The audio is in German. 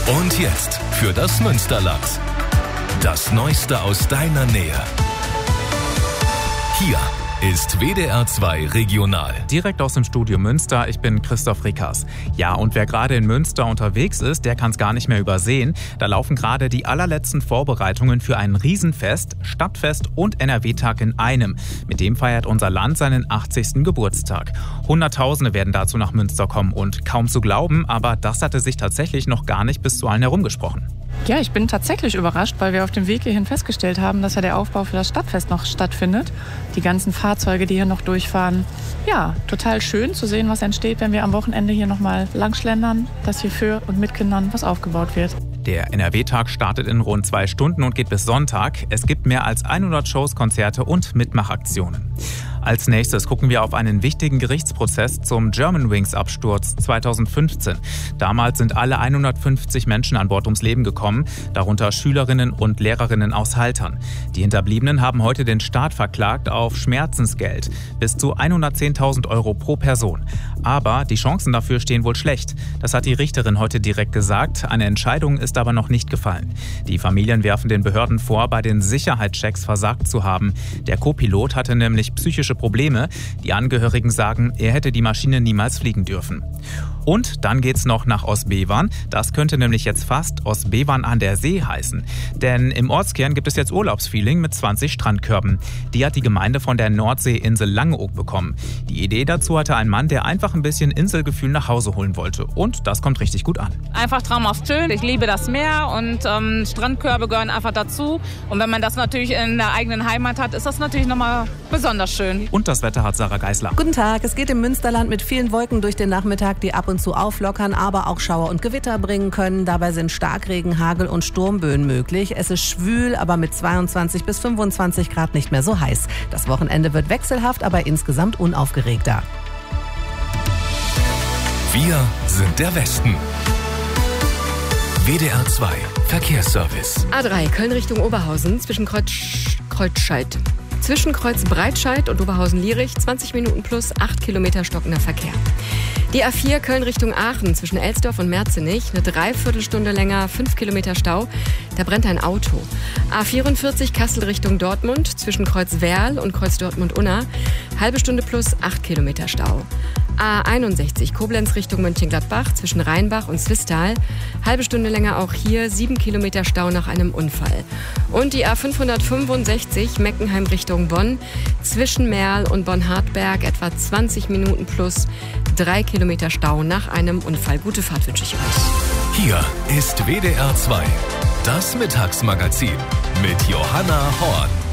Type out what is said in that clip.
Und jetzt für das Münsterland. Das Neueste aus deiner Nähe. Hier ist WDR 2 Regional. Direkt aus dem Studio Münster, ich bin Christoph Rickers. Ja, und wer gerade in Münster unterwegs ist, der kann es gar nicht mehr übersehen. Da laufen gerade die allerletzten Vorbereitungen für ein Riesenfest, Stadtfest und NRW-Tag in einem. Mit dem feiert unser Land seinen 80. Geburtstag. Hunderttausende werden dazu nach Münster kommen und kaum zu glauben, aber das hatte sich tatsächlich noch gar nicht bis zu allen herumgesprochen. Ja, ich bin tatsächlich überrascht, weil wir auf dem Weg hierhin festgestellt haben, dass ja der Aufbau für das Stadtfest noch stattfindet. Die ganzen Fahrzeuge, die hier noch durchfahren. Ja, total schön zu sehen, was entsteht, wenn wir am Wochenende hier nochmal langschlendern, dass hier für und mit Kindern was aufgebaut wird. Der NRW-Tag startet in rund 2 Stunden und geht bis Sonntag. Es gibt mehr als 100 Shows, Konzerte und Mitmachaktionen. Als nächstes gucken wir auf einen wichtigen Gerichtsprozess zum Germanwings-Absturz 2015. Damals sind alle 150 Menschen an Bord ums Leben gekommen, darunter Schülerinnen und Lehrerinnen aus Haltern. Die Hinterbliebenen haben heute den Staat verklagt auf Schmerzensgeld, bis zu 110.000 Euro pro Person. Aber die Chancen dafür stehen wohl schlecht. Das hat die Richterin heute direkt gesagt. Eine Entscheidung ist aber noch nicht gefallen. Die Familien werfen den Behörden vor, bei den Sicherheitschecks versagt zu haben. Der Co-Pilot hatte nämlich psychische Probleme. Die Angehörigen sagen, er hätte die Maschine niemals fliegen dürfen. Und dann geht's noch nach Ostbevern. Das könnte nämlich jetzt fast Ostbevern an der See heißen. Denn im Ortskern gibt es jetzt Urlaubsfeeling mit 20 Strandkörben. Die hat die Gemeinde von der Nordseeinsel Langeoog bekommen. Die Idee dazu hatte ein Mann, der einfach ein bisschen Inselgefühl nach Hause holen wollte. Und das kommt richtig gut an. Einfach traumhaft schön. Ich liebe das Meer und Strandkörbe gehören einfach dazu. Und wenn man das natürlich in der eigenen Heimat hat, ist das natürlich nochmal besonders schön. Und das Wetter hat Sarah Geisler. Guten Tag, es geht im Münsterland mit vielen Wolken durch den Nachmittag, die ab und zu auflockern, aber auch Schauer und Gewitter bringen können. Dabei sind Starkregen, Hagel und Sturmböen möglich. Es ist schwül, aber mit 22 bis 25 Grad nicht mehr so heiß. Das Wochenende wird wechselhaft, aber insgesamt unaufgeregter. Wir sind der Westen. WDR 2 Verkehrsservice. A3 Köln Richtung Oberhausen zwischen Kreuzscheid. Zwischen Kreuz Breitscheid und Oberhausen-Lierich 20 Minuten plus 8 Kilometer stockender Verkehr. Die A4 Köln Richtung Aachen zwischen Elsdorf und Merzenich, eine Dreiviertelstunde länger, 5 Kilometer Stau, da brennt ein Auto. A44 Kassel Richtung Dortmund zwischen Kreuz Werl und Kreuz Dortmund-Unna, halbe Stunde plus 8 Kilometer Stau. A61 Koblenz Richtung Mönchengladbach zwischen Rheinbach und Swisttal, halbe Stunde länger auch hier, 7 Kilometer Stau nach einem Unfall. Und die A565 Meckenheim Richtung Bonn zwischen Merl und Bonn-Hartberg etwa 20 Minuten plus 3 Kilometer Stau nach einem Unfall. Gute Fahrt wünsche ich euch. Hier ist WDR 2, das Mittagsmagazin mit Johanna Horn.